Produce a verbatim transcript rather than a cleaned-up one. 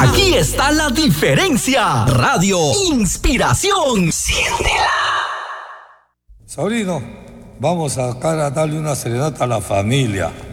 Aquí está la diferencia. Radio Inspiración. Siéntela. Sobrino, vamos a acá a darle una serenata a la familia.